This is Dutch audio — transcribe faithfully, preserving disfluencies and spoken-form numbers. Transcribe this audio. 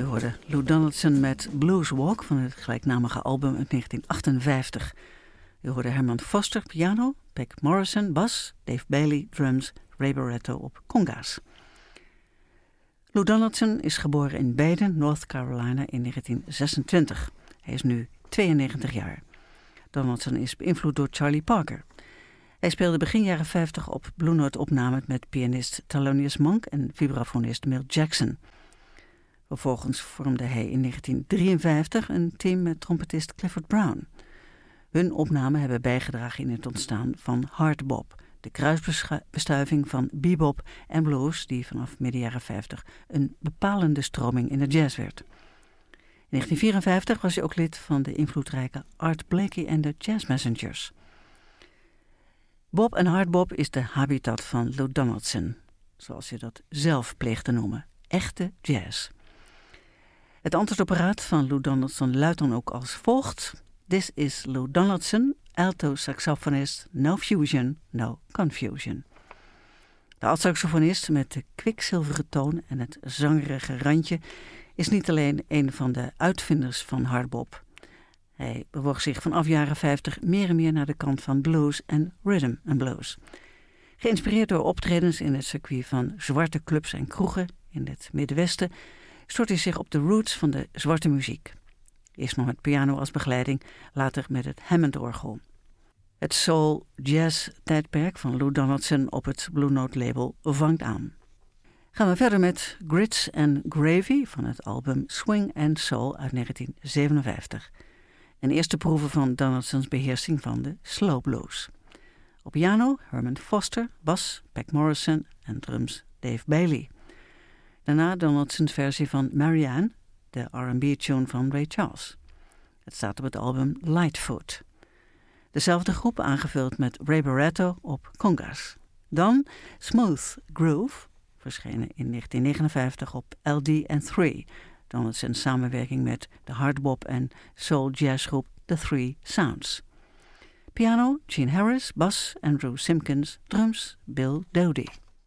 We hoorden Lou Donaldson met Blues Walk van het gelijknamige album uit negentien achtenvijftig. We hoorden Herman Foster piano, Peck Morrison bas, Dave Bailey drums, Ray Barretto op conga's. Lou Donaldson is geboren in Baden, North Carolina in negentien zesentwintig. Hij is nu tweeënnegentig jaar. Donaldson is beïnvloed door Charlie Parker. Hij speelde begin jaren vijftig op Blue Note opnames met pianist Thelonious Monk en vibrafonist Milt Jackson. Vervolgens vormde hij in negentien drieënvijftig een team met trompetist Clifford Brown. Hun opnamen hebben bijgedragen in het ontstaan van hard bop, de kruisbestuiving van bebop en blues die vanaf midden jaren vijftig een bepalende stroming in de jazz werd. In negentien vierenvijftig was hij ook lid van de invloedrijke Art Blakey en de Jazz Messengers. Bop en hardbop is de habitat van Lou Donaldson, zoals hij dat zelf pleegt te noemen, echte jazz. Het antwoordapparaat van Lou Donaldson luidt dan ook als volgt: This is Lou Donaldson, alto saxofonist, no fusion, no confusion. De altsaxofonist met de kwikzilveren toon en het zangerige randje is niet alleen een van de uitvinders van hardbop. Hij bewoog zich vanaf jaren vijftig meer en meer naar de kant van blues en rhythm and blues. Geïnspireerd door optredens in het circuit van zwarte clubs en kroegen in het Midwesten stort hij zich op de roots van de zwarte muziek. Eerst nog met piano als begeleiding, later met het Hammond-orgel. Het soul-jazz-tijdperk van Lou Donaldson op het Blue Note label vangt aan. Gaan we verder met Grits and Gravy van het album Swing and Soul uit negentien zevenenvijftig. Een eerste proeven van Donaldsons beheersing van de slow blues. Op piano Herman Foster, bas Peck Morrison en drums Dave Bailey. Daarna Donaldsons versie van Marianne, de R en B-tune van Ray Charles. Het staat op het album Lightfoot. Dezelfde groep aangevuld met Ray Barretto op conga's. Dan Smooth Groove, verschenen in negentien negenenvijftig op L D and Three, Donaldson's samenwerking met de hardbop en soul jazzgroep The Three Sounds. Piano Gene Harris, bas Andrew Simpkins, drums Bill Dodie.